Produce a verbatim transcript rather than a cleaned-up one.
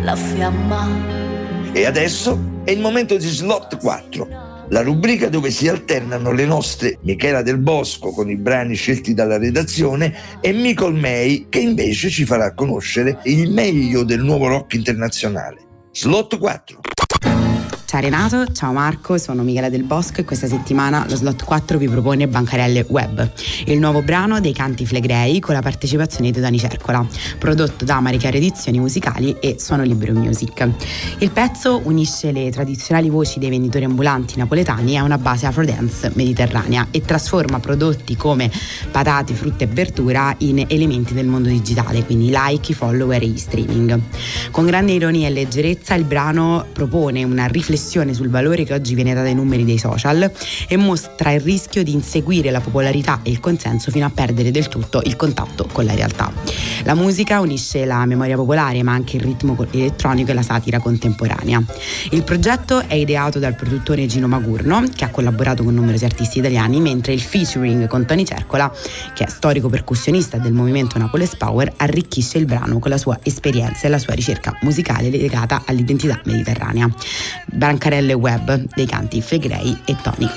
la fiamma. E adesso è il momento di Slot quattro, la rubrica dove si alternano le nostre Michela Del Bosco con i brani scelti dalla redazione e Nicole May, che invece ci farà conoscere il meglio del nuovo rock internazionale. Slot quattro. Ciao Renato, ciao Marco, sono Michela Del Bosco e questa settimana lo Slot quattro vi propone Bancarelle Web, il nuovo brano dei Canti Flegrei con la partecipazione di Dani Cercola, prodotto da Marichiare Edizioni Musicali e Suono Libero Music. Il pezzo unisce le tradizionali voci dei venditori ambulanti napoletani a una base afrodance mediterranea e trasforma prodotti come patate, frutta e verdura in elementi del mondo digitale, quindi like, follower e streaming. Con grande ironia e leggerezza il brano propone una riflessione sul valore che oggi viene dato ai numeri dei social e mostra il rischio di inseguire la popolarità e il consenso fino a perdere del tutto il contatto con la realtà. La musica unisce la memoria popolare ma anche il ritmo elettronico e la satira contemporanea. Il progetto è ideato dal produttore Gino Magurno, che ha collaborato con numerosi artisti italiani, mentre il featuring con Tony Cercola, che è storico percussionista del movimento Napoles Power, arricchisce il brano con la sua esperienza e la sua ricerca musicale legata all'identità mediterranea. Bancarelle Web dei Canti Flegrei e Tony